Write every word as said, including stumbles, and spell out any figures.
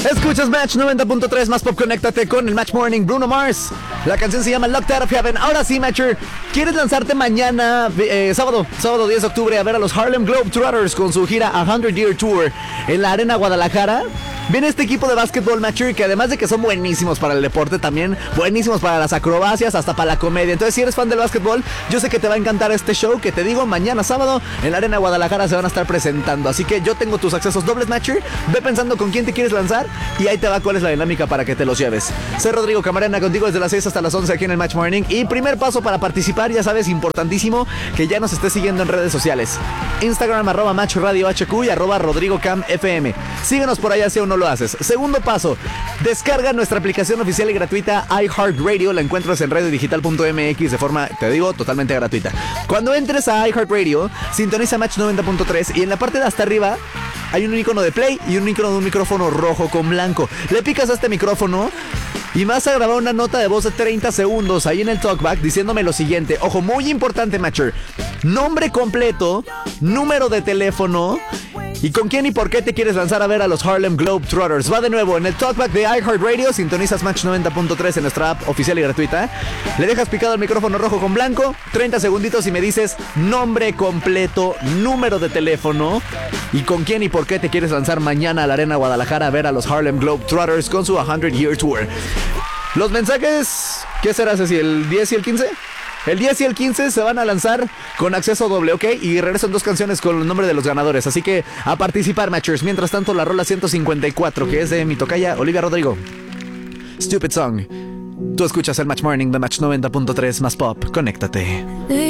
Escuchas Match noventa punto tres más pop, conéctate con el Match Morning, Bruno Mars. La canción se llama Locked Out of Heaven. Ahora sí, Matcher, ¿quieres lanzarte mañana, eh, sábado, sábado diez de octubre, a ver a los Harlem Globetrotters con su gira A Hundred Year Tour en la Arena Guadalajara? Viene este equipo de básquetbol, Matcher, que además de que son buenísimos para el deporte, también buenísimos para las acrobacias, hasta para la comedia. Entonces, si eres fan del básquetbol, yo sé que te va a encantar este show que te digo, mañana sábado en la Arena Guadalajara se van a estar presentando. Así que yo tengo tus accesos dobles, Matcher. Ve pensando con quién te quieres lanzar y ahí te va cuál es la dinámica para que te los lleves. Soy Rodrigo Camarena, contigo desde las seis hasta las once aquí en el Match Morning. Y primer paso para participar, ya sabes, importantísimo, que ya nos estés siguiendo en redes sociales. Instagram, arroba Match Radio H Q y arroba Rodrigo Cam F M. Síguenos por allá si aún no lo haces. Segundo paso, descarga nuestra aplicación oficial y gratuita iHeartRadio. La encuentras en radio digital punto m x de forma, te digo, totalmente gratuita. Cuando entres a iHeartRadio, sintoniza Match noventa punto tres y en la parte de hasta arriba hay un icono de play y un icono de un micrófono rojo con blanco. Le picas a este micrófono y me vas a grabar una nota de voz de treinta segundos ahí en el talkback diciéndome lo siguiente. Ojo, muy importante, Matcher. Nombre completo, número de teléfono y con quién y por qué te quieres lanzar a ver a los Harlem Globetrotters. Va de nuevo en el talkback de iHeartRadio. Sintonizas Match noventa punto tres en nuestra app oficial y gratuita. Le dejas picado el micrófono rojo con blanco, treinta segunditos y me dices nombre completo, número de teléfono y con quién y por qué te quieres lanzar mañana a la Arena Guadalajara a ver a los Harlem Globetrotters con su A Hundred Year Tour. Los mensajes, ¿qué será, Ceci? ¿El diez y el quince? El diez y el quince se van a lanzar con acceso doble, ¿ok? Y regresan dos canciones con el nombre de los ganadores. Así que a participar, Matchers. Mientras tanto, la rola ciento cincuenta y cuatro, que es de mi tocaya Olivia Rodrigo. Stupid Song. Tú escuchas el Match Morning de Match noventa punto tres más pop. Conéctate.